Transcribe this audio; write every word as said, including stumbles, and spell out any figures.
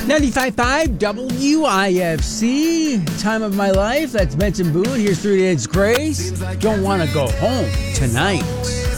ninety-five point five W I F C. Time of my life. That's Benson Boone. Here's Three Days Grace. Don't want to go home tonight.